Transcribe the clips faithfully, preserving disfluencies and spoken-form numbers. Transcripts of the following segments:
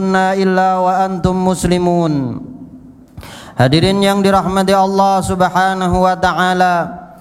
illa wa antum muslimun. Hadirin yang dirahmati Allah Subhanahu wa taala,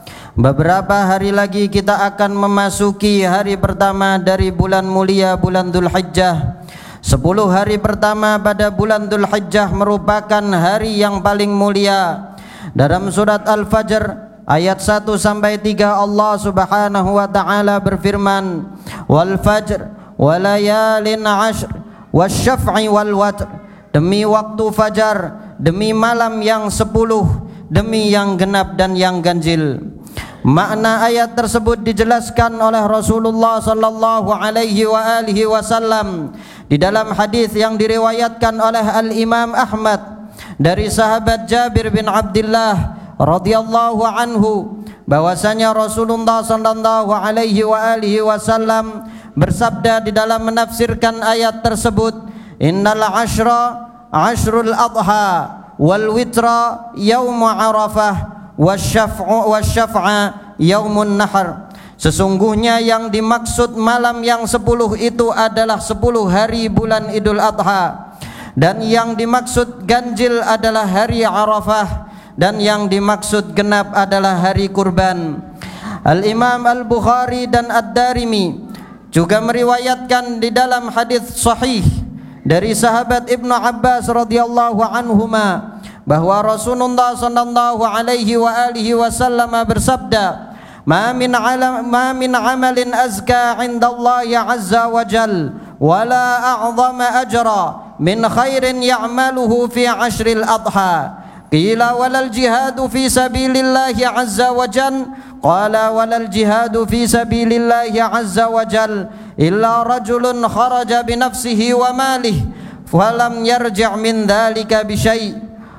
beberapa hari lagi kita akan memasuki hari pertama dari bulan mulia, bulan Dzulhijjah. Sepuluh hari pertama pada bulan Dzulhijjah merupakan hari yang paling mulia. Dalam surat Al-Fajr ayat satu sampai tiga Allah Subhanahu wa taala berfirman, "Wal fajr wa layalin 'ashr wasyaf'i wal watr." Demi waktu fajar, demi malam yang sepuluh, demi yang genap dan yang ganjil. Makna ayat tersebut dijelaskan oleh Rasulullah sallallahu alaihi wa alihi wasallam di dalam hadis yang diriwayatkan oleh Al-Imam Ahmad dari sahabat Jabir bin Abdullah radhiyallahu anhu bahwasanya Rasulullah sallallahu alaihi wa alihi wasallam bersabda di dalam menafsirkan ayat tersebut, "Innal ashra ashrul adha wal witra yaumu arafah wasyaf'u wasyaf'a yaumun nahar." Sesungguhnya yang dimaksud malam yang sepuluh itu adalah sepuluh hari bulan Idul Adha, dan yang dimaksud ganjil adalah hari Arafah, dan yang dimaksud genap adalah hari kurban. Al-Imam Al-Bukhari dan Ad-Darimi juga meriwayatkan di dalam hadis sahih dari sahabat Ibnu Abbas radhiyallahu anhuma bahwa Rasulullah sallallahu alaihi wa alihi wasallam bersabda, "Ma min alam ma min amalin azka 'indallahi 'azza wa jal wa la a'zama ajra min khairin ya'maluhu fi 'ashril adha." Qila walal jihadu fi sabilillahi 'azza wa jal. Qala walal jihadu fi sabilillahi 'azza wa jal illa rajulun kharaja bi nafsihi wa malihi falam yarji' min dhalika bi syai'.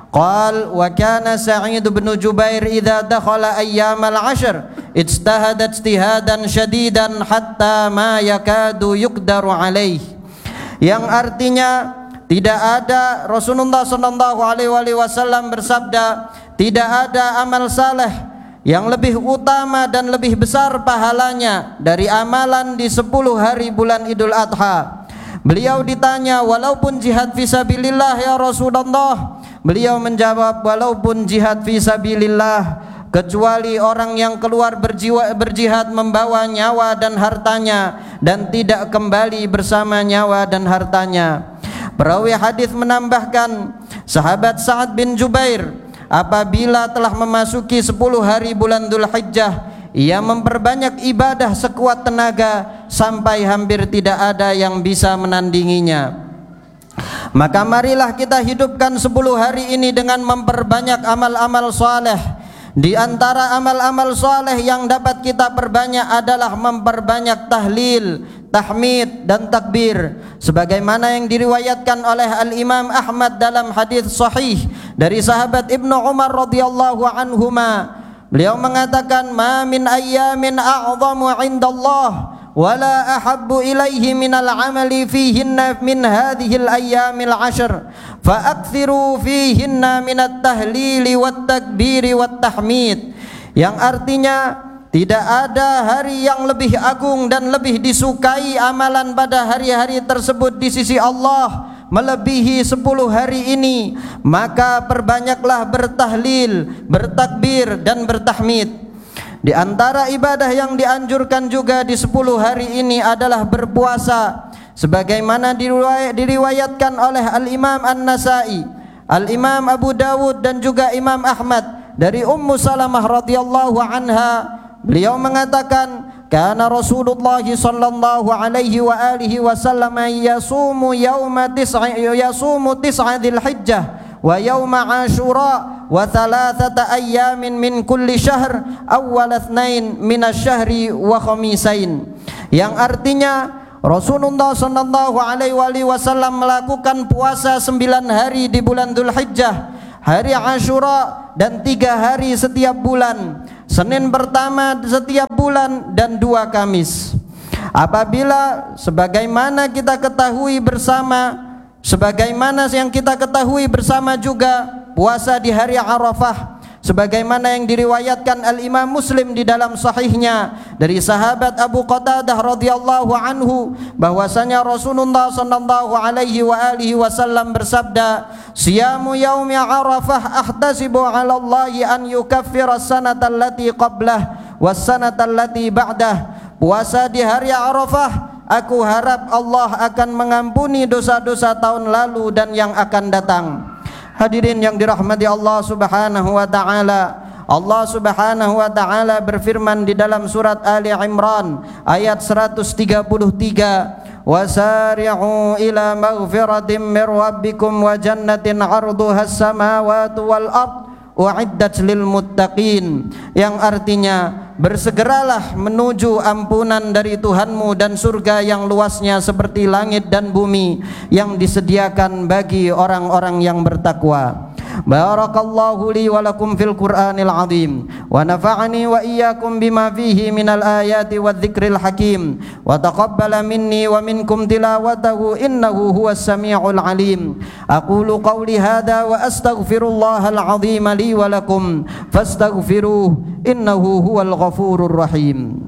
Qal wa kana Sa'id bin Jubair idza dakhala ayyamal 'ashr ijtahada ijtihadan syadidan hatta ma yakadu yuqdaru alaihi. Yang artinya tidak ada, Rasulullah sallallahu alaihi wasallam bersabda, tidak ada amal saleh yang lebih utama dan lebih besar pahalanya dari amalan di sepuluh hari bulan Idul Adha. Beliau ditanya, walaupun jihad fisabilillah ya Rasulullah? Beliau menjawab, walaupun jihad fisabilillah, kecuali orang yang keluar berjiwa, berjihad membawa nyawa dan hartanya dan tidak kembali bersama nyawa dan hartanya. Perawi hadis menambahkan, sahabat Sa'ad bin Jubair apabila telah memasuki sepuluh hari bulan Dzulhijjah, ia memperbanyak ibadah sekuat tenaga sampai hampir tidak ada yang bisa menandinginya. Maka marilah kita hidupkan sepuluh hari ini dengan memperbanyak amal-amal saleh. Di antara amal-amal saleh yang dapat kita perbanyak adalah memperbanyak tahlil, tahmid dan takbir, sebagaimana yang diriwayatkan oleh Al-Imam Ahmad dalam hadis sahih dari sahabat Ibnu Umar radhiyallahu anhuma. Beliau mengatakan, ma min ayyamin a'zamu 'indallah wala ahabbu ilaihi minal amali fihinna min hadhil ayyamil 'ashr fa aktsiru fihinna minat tahlili wat takbiri wat tahmid. Yang artinya tidak ada hari yang lebih agung dan lebih disukai amalan pada hari-hari tersebut di sisi Allah melebihi sepuluh hari ini. Maka perbanyaklah bertahlil, bertakbir dan bertahmid. Di antara ibadah yang dianjurkan juga di sepuluh hari ini adalah berpuasa, sebagaimana diriwayatkan oleh Al-Imam An-Nasa'i, Al-Imam Abu Dawud dan juga Imam Ahmad dari Ummu Salamah radhiyallahu anha. Beliau mengatakan, kana Rasulullah sallallahu alaihi wa alihi wasallam yasumu yauma tis'a yasumu tis'a Dzulhijjah wa yauma Asyura wa thalathata ayyamin min kulli syahr awwal itsnain min asy-syahri wa khamisain. Yang artinya Rasulullah sallallahu alaihi wasallam melakukan puasa sembilan hari di bulan Dzulhijjah, hari Asyura dan tiga hari setiap bulan, Senin pertama setiap bulan dan dua Kamis. Apabila sebagaimana kita ketahui bersama, sebagaimana yang kita ketahui bersama juga puasa di hari Arafah, sebagaimana yang diriwayatkan Al-Imam Muslim di dalam sahihnya dari sahabat Abu Qatadah radhiyallahu anhu bahwasanya Rasulullah sallallahu alaihi wa alihi wasallam bersabda, "Siyamu yaumi Arafah ahtasibu 'ala Allah an yukaffira as-sanata allati qablah was-sanata allati ba'dah." Puasa di hari Arafah, aku harap Allah akan mengampuni dosa-dosa tahun lalu dan yang akan datang. Hadirin yang dirahmati Allah Subhanahu wa taala, Allah Subhanahu wa taala berfirman di dalam surat Ali Imran ayat seratus tiga puluh tiga, "Wasari'u ila maghfiratin mir rabbikum wa jannatin 'arduha as-samawati wal ard u'iddat lil muttaqin," yang artinya bersegeralah menuju ampunan dari Tuhanmu dan surga yang luasnya seperti langit dan bumi yang disediakan bagi orang-orang yang bertakwa. Barakallahu li wa lakum fil Qur'anil azim wa nafa'ani wa iyyakum bima fihi minal ayati wadh-dhikril hakim wa taqabbala minni wa minkum tilawatahu innahu huwas samiul alim. Aqulu qawli hadha wa astaghfirullahal azim li wa lakum fastaghfiruhu innahu huwal ghafurur rahim.